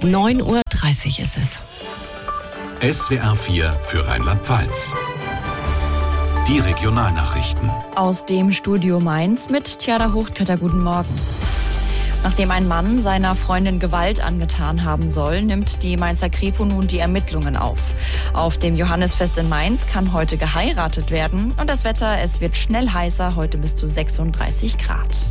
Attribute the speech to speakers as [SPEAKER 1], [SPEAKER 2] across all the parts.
[SPEAKER 1] 9:30 Uhr ist es.
[SPEAKER 2] SWR 4 für Rheinland-Pfalz. Die Regionalnachrichten.
[SPEAKER 3] Aus dem Studio Mainz mit Tjada Hochkötter. Guten Morgen. Nachdem ein Mann seiner Freundin Gewalt angetan haben soll, nimmt die Mainzer Kripo nun die Ermittlungen auf. Auf dem Johannisfest in Mainz kann heute geheiratet werden. Und das Wetter, es wird schnell heißer, heute bis zu 36 Grad.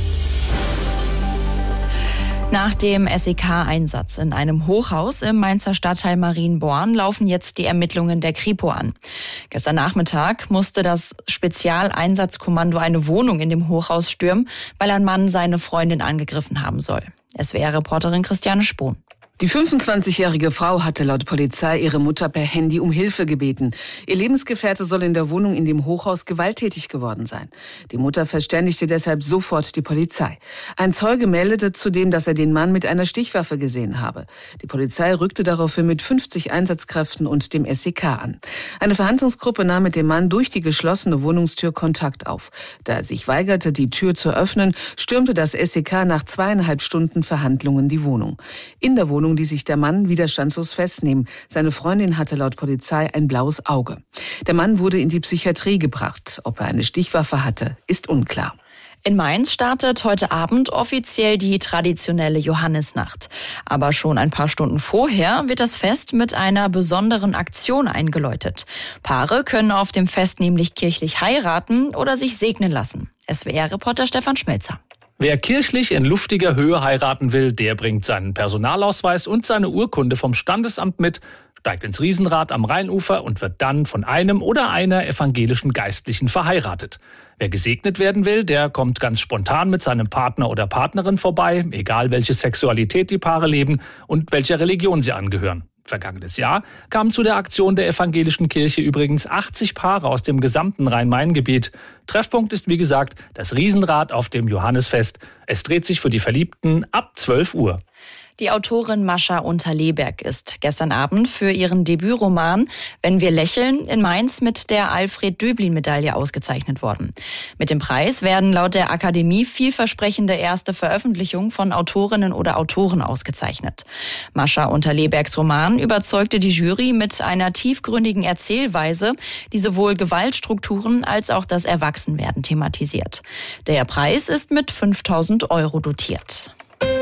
[SPEAKER 3] Nach dem SEK-Einsatz in einem Hochhaus im Mainzer Stadtteil Marienborn laufen jetzt die Ermittlungen der Kripo an. Gestern Nachmittag musste das Spezialeinsatzkommando eine Wohnung in dem Hochhaus stürmen, weil ein Mann seine Freundin angegriffen haben soll. SWR-Reporterin Christiane Spohn.
[SPEAKER 4] Die 25-jährige Frau hatte laut Polizei ihre Mutter per Handy um Hilfe gebeten. Ihr Lebensgefährte soll in der Wohnung in dem Hochhaus gewalttätig geworden sein. Die Mutter verständigte deshalb sofort die Polizei. Ein Zeuge meldete zudem, dass er den Mann mit einer Stichwaffe gesehen habe. Die Polizei rückte daraufhin mit 50 Einsatzkräften und dem SEK an. Eine Verhandlungsgruppe nahm mit dem Mann durch die geschlossene Wohnungstür Kontakt auf. Da er sich weigerte, die Tür zu öffnen, stürmte das SEK nach 2,5 Stunden Verhandlungen die Wohnung. In der Wohnung ließ sich der Mann widerstandslos festnehmen. Seine Freundin hatte laut Polizei ein blaues Auge. Der Mann wurde in die Psychiatrie gebracht. Ob er eine Stichwaffe hatte, ist unklar.
[SPEAKER 3] In Mainz startet heute Abend offiziell die traditionelle Johannisnacht. Aber schon ein paar Stunden vorher wird das Fest mit einer besonderen Aktion eingeläutet. Paare können auf dem Fest nämlich kirchlich heiraten oder sich segnen lassen. SWR-Reporter Stefan Schmelzer.
[SPEAKER 5] Wer kirchlich in luftiger Höhe heiraten will, der bringt seinen Personalausweis und seine Urkunde vom Standesamt mit, steigt ins Riesenrad am Rheinufer und wird dann von einem oder einer evangelischen Geistlichen verheiratet. Wer gesegnet werden will, der kommt ganz spontan mit seinem Partner oder Partnerin vorbei, egal welche Sexualität die Paare leben und welcher Religion sie angehören. Vergangenes Jahr kamen zu der Aktion der evangelischen Kirche übrigens 80 Paare aus dem gesamten Rhein-Main-Gebiet. Treffpunkt ist wie gesagt das Riesenrad auf dem Johannisfest. Es dreht sich für die Verliebten ab 12 Uhr.
[SPEAKER 3] Die Autorin Mascha Unterleberg ist gestern Abend für ihren Debütroman Wenn wir lächeln in Mainz mit der Alfred-Döblin-Medaille ausgezeichnet worden. Mit dem Preis werden laut der Akademie vielversprechende erste Veröffentlichungen von Autorinnen oder Autoren ausgezeichnet. Mascha Unterlebergs Roman überzeugte die Jury mit einer tiefgründigen Erzählweise, die sowohl Gewaltstrukturen als auch das Erwachsenwerden thematisiert. Der Preis ist mit 5.000 € dotiert.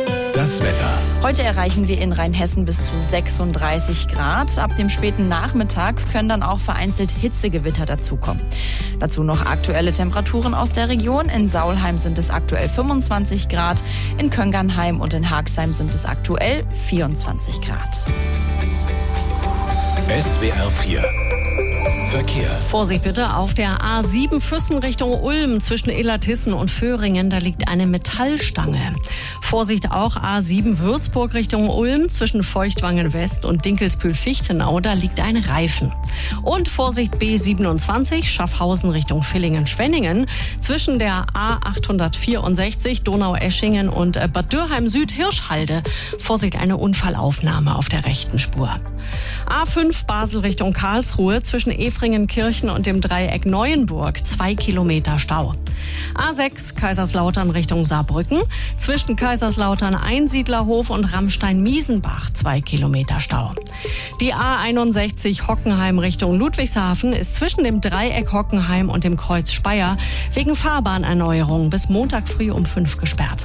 [SPEAKER 2] Das Wetter.
[SPEAKER 3] Heute erreichen wir in Rheinhessen bis zu 36 Grad. Ab dem späten Nachmittag können dann auch vereinzelt Hitzegewitter dazukommen. Dazu noch aktuelle Temperaturen aus der Region. In Saulheim sind es aktuell 25 Grad, in Köngernheim und in Haagsheim sind es aktuell 24 Grad.
[SPEAKER 2] SWR 4 Verkehr.
[SPEAKER 1] Vorsicht bitte auf der A7 Füssen Richtung Ulm zwischen Illertissen und Föhringen, da liegt eine Metallstange. Vorsicht auch A7 Würzburg Richtung Ulm zwischen Feuchtwangen West und Dinkelsbühl-Fichtenau, da liegt ein Reifen. Und Vorsicht B27 Schaffhausen Richtung Villingen-Schwenningen zwischen der A864 Donau-Eschingen und Bad Dürheim Süd Hirschhalde. Vorsicht, eine Unfallaufnahme auf der rechten Spur. A5 Basel Richtung Karlsruhe zwischen Efringenkirchen und dem Dreieck Neuenburg 2 Kilometer Stau. A6 Kaiserslautern Richtung Saarbrücken zwischen Kaiserslautern Einsiedlerhof und Rammstein-Miesenbach 2 Kilometer Stau. Die A61 Hockenheim Richtung Ludwigshafen ist zwischen dem Dreieck Hockenheim und dem Kreuz Speyer wegen Fahrbahnerneuerung bis Montag früh um 5 gesperrt.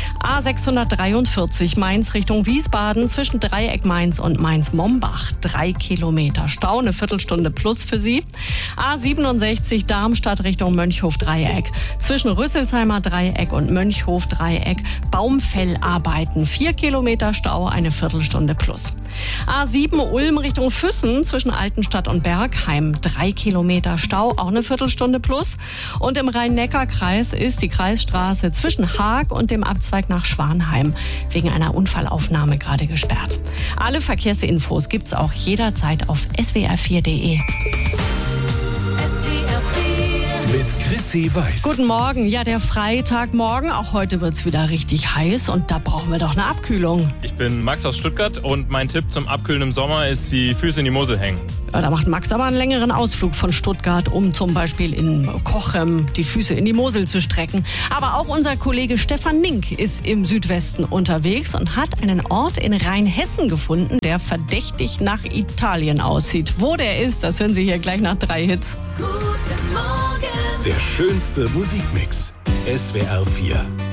[SPEAKER 1] A643 Mainz Richtung Wiesbaden zwischen Dreieck Mainz und Mainz-Mombach 3 Kilometer Stau, eine Viertelstunde plus für Sie. A67 Darmstadt Richtung Mönchhof-Dreieck zwischen Rüsselsheimer Dreieck und Mönchhof-Dreieck Baumfellarbeiten 4 Kilometer Stau, eine Viertelstunde plus. A7 Ulm Richtung Füssen zwischen Altenstadt und Bergheim 3 Kilometer Stau, auch eine Viertelstunde plus. Und im Rhein-Neckar-Kreis ist die Kreisstraße zwischen Haag und dem Abzweig nach Schwanheim wegen einer Unfallaufnahme gerade gesperrt. Alle Verkehrsinfos gibt's auch jederzeit auf swr4.de.
[SPEAKER 6] SWR 4
[SPEAKER 2] mit Chrissy Weiß.
[SPEAKER 1] Guten Morgen. Ja, der Freitagmorgen. Auch heute wird's wieder richtig heiß und da brauchen wir doch eine Abkühlung.
[SPEAKER 6] Ich bin Max aus Stuttgart und mein Tipp zum Abkühlen im Sommer ist, die Füße in die Mosel hängen.
[SPEAKER 1] Ja, da macht Max aber einen längeren Ausflug von Stuttgart, um zum Beispiel in Cochem die Füße in die Mosel zu strecken. Aber auch unser Kollege Stefan Nink ist im Südwesten unterwegs und hat einen Ort in Rheinhessen gefunden, der verdächtig nach Italien aussieht. Wo der ist, das hören Sie hier gleich nach 3 Hits.
[SPEAKER 2] Der schönste Musikmix. SWR 4.